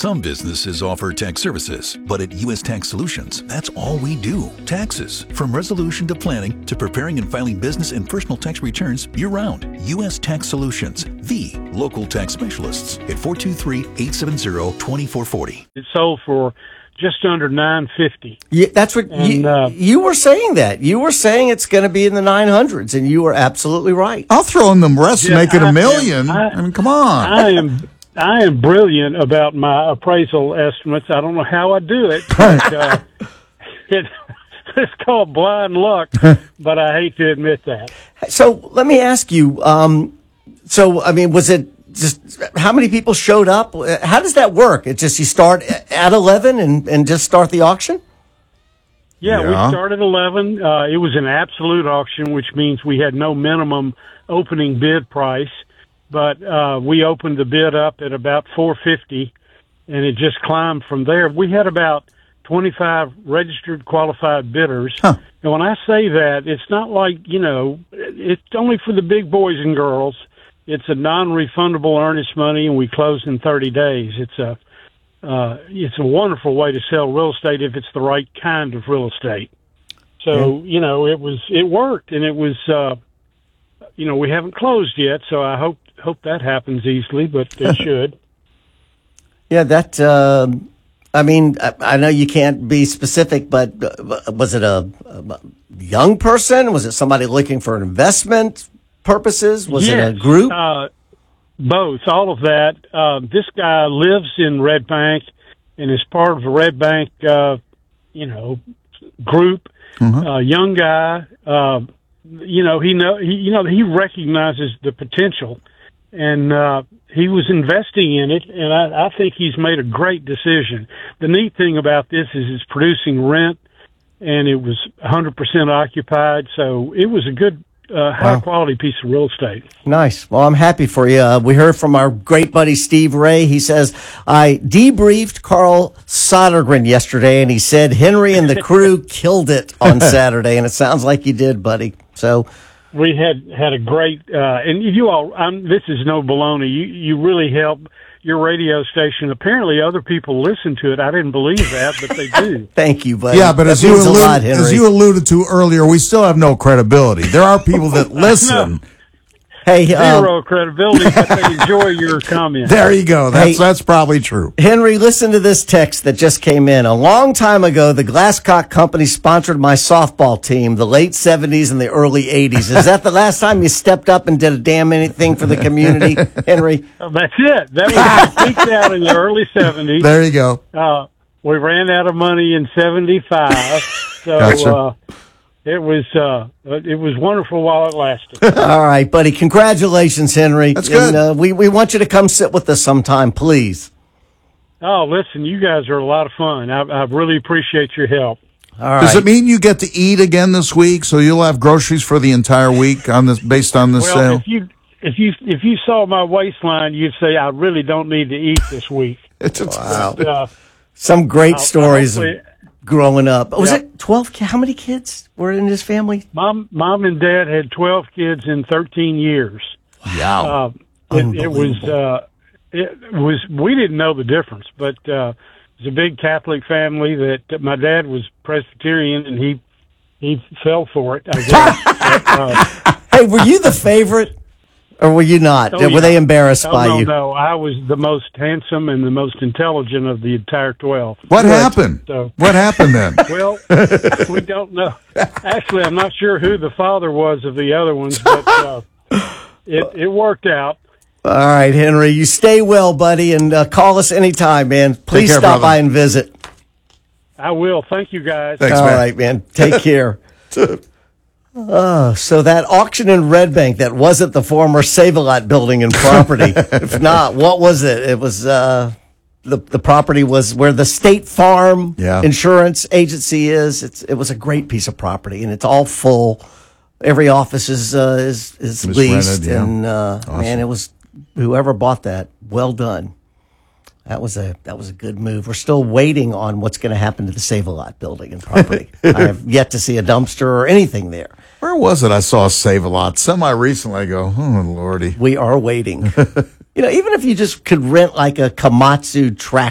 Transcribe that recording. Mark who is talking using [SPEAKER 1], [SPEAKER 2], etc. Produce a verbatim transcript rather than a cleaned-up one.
[SPEAKER 1] Some businesses offer tax services, but at U S Tax Solutions, that's all we do. Taxes. From resolution to planning to preparing and filing business and personal tax returns year-round. U S Tax Solutions, the local tax specialists at four two three, eight seven zero, two four four zero.
[SPEAKER 2] It sold for just under nine fifty.
[SPEAKER 3] Yeah, that's what
[SPEAKER 2] and,
[SPEAKER 3] you,
[SPEAKER 2] uh,
[SPEAKER 3] you were saying. That you were saying it's going to be in the nine hundreds, and you were absolutely right.
[SPEAKER 4] I'll throw in the rest and
[SPEAKER 2] Yeah,
[SPEAKER 4] make it
[SPEAKER 2] I
[SPEAKER 4] a million.
[SPEAKER 2] am- I-
[SPEAKER 4] I, mean, come on.
[SPEAKER 2] I am I am brilliant about my appraisal estimates. I don't know how I do it. But, uh, it it's called blind luck, but I hate to admit that.
[SPEAKER 3] So let me ask you. Um, so I mean, was it just how many people showed up? How does that work? It just you start at eleven and, and just start the auction?
[SPEAKER 2] Yeah,
[SPEAKER 4] Yeah.
[SPEAKER 2] we started at eleven. Uh, it was an absolute auction, which means we had no minimum opening bid price. But uh, we opened the bid up at about four fifty, and it just climbed from there. We had about twenty-five registered qualified bidders.
[SPEAKER 4] Huh.
[SPEAKER 2] And when I say that, it's not like, you know, it's only for the big boys and girls. It's a non-refundable earnest money, and we close in thirty days. It's a uh, it's a wonderful way to sell real estate if it's the right kind of real estate. So, you know, it was it worked, and it was, uh, you know, we haven't closed yet, so I hope hope that happens easily, but it should.
[SPEAKER 3] Yeah, that. Um, I mean, I, I know you can't be specific, but uh, was it a, a young person? Was it somebody looking for investment purposes? Was
[SPEAKER 2] yes,
[SPEAKER 3] it a group?
[SPEAKER 2] Uh, both, all of that. Uh, this guy lives in Red Bank and is part of the Red Bank, uh, you know, group.
[SPEAKER 4] Mhm.
[SPEAKER 2] Uh, young guy. Uh, you know, he know he, you know he recognizes the potential. And uh, he was investing in it, and I, I think he's made a great decision. The neat thing about this is it's producing rent, and it was one hundred percent occupied, so it was a good, uh, high-quality piece of real estate.
[SPEAKER 3] Nice. Well, I'm happy for you. Uh, we heard from our great buddy Steve Ray. He says, I debriefed Carl Sodergren yesterday, and he said Henry and the crew killed it on Saturday, and it sounds like you did, buddy. So...
[SPEAKER 2] We had had a great, uh, and you all, I'm, this is no baloney. You, you really help your radio station. Apparently other people listen to it. I didn't believe that, but they do.
[SPEAKER 3] Thank you, buddy.
[SPEAKER 4] Yeah, but
[SPEAKER 3] That
[SPEAKER 4] as you,
[SPEAKER 3] means a
[SPEAKER 4] alluded,
[SPEAKER 3] lot, Henry.
[SPEAKER 4] as you alluded to earlier, we still have no credibility. There are people that listen.
[SPEAKER 3] Hey, um,
[SPEAKER 2] Zero credibility, but they enjoy your comments.
[SPEAKER 4] There you go. That's
[SPEAKER 3] Hey.
[SPEAKER 4] that's probably true.
[SPEAKER 3] Henry, listen to this text that just came in. A long time ago, the Glasscock Company sponsored my softball team, the late seventies and the early eighties. Is that the last time you stepped up and did a damn anything for the community, Henry?
[SPEAKER 2] That's it. That was peaked out in the early seventies.
[SPEAKER 4] There you go.
[SPEAKER 2] Uh, we ran out of money in seventy-five, so
[SPEAKER 4] Gotcha.
[SPEAKER 2] uh, it was uh, it was wonderful while it lasted.
[SPEAKER 3] All right, buddy. Congratulations, Henry.
[SPEAKER 4] That's good.
[SPEAKER 3] And, uh, we, we want you to come sit with us sometime, please.
[SPEAKER 2] Oh, listen, you guys are a lot of fun. I, I really appreciate your help.
[SPEAKER 3] All right.
[SPEAKER 4] Does it mean you get to eat again this week? So you'll have groceries for the entire week on this, based on this
[SPEAKER 2] Well,
[SPEAKER 4] sale.
[SPEAKER 2] if you if you if you saw my waistline, you'd say I really don't need to eat this week.
[SPEAKER 3] Wow.
[SPEAKER 2] But, uh,
[SPEAKER 3] Some great
[SPEAKER 2] I'll-
[SPEAKER 3] stories of
[SPEAKER 2] hopefully-
[SPEAKER 3] growing up. Was
[SPEAKER 2] Yeah.
[SPEAKER 3] it twelve? ki- How many kids were in his family?
[SPEAKER 2] mom, mom and dad had twelve kids in thirteen years.
[SPEAKER 4] Wow.
[SPEAKER 2] Uh, it, it was, uh, it was, we didn't know the difference, but, uh, it was a big Catholic family that, that my dad was Presbyterian and he, he fell for it, I guess. But, uh,
[SPEAKER 3] Hey, were you the favorite, or were you not?
[SPEAKER 2] Oh,
[SPEAKER 3] were
[SPEAKER 2] yeah.
[SPEAKER 3] they embarrassed
[SPEAKER 2] oh,
[SPEAKER 3] by
[SPEAKER 2] no,
[SPEAKER 3] you?
[SPEAKER 2] no, I was the most handsome and the most intelligent of the entire twelve.
[SPEAKER 4] What happened?
[SPEAKER 2] So-
[SPEAKER 4] What happened then?
[SPEAKER 2] Well, we don't know. Actually, I'm not sure who the father was of the other ones, but, uh, it, it worked out.
[SPEAKER 3] All right, Henry, you stay well, buddy, and uh, call us anytime, man. Please
[SPEAKER 4] care,
[SPEAKER 3] stop
[SPEAKER 4] brother.
[SPEAKER 3] by and visit.
[SPEAKER 2] I will. Thank you, guys.
[SPEAKER 4] Thanks,
[SPEAKER 3] All
[SPEAKER 4] man.
[SPEAKER 3] right, man. Take care. Uh, so that auction in Red Bank, that wasn't the former Save-A-Lot building and property. If not, what was it? It was uh, the the property was where the State Farm
[SPEAKER 4] Yeah.
[SPEAKER 3] Insurance Agency is. It's it was a great piece of property, and it's all full. Every office is uh, is is
[SPEAKER 4] It was
[SPEAKER 3] leased,
[SPEAKER 4] rented, yeah.
[SPEAKER 3] and uh, man, it was whoever bought that. Well done. That was a that was a good move. We're still waiting on what's going to happen to the Save-A-Lot building and property. I have yet to see a dumpster or anything there.
[SPEAKER 4] Where was it? I saw Save-A-Lot semi recently. I go, oh lordy.
[SPEAKER 3] We are waiting. You know, even if you just could rent like a Komatsu tractor.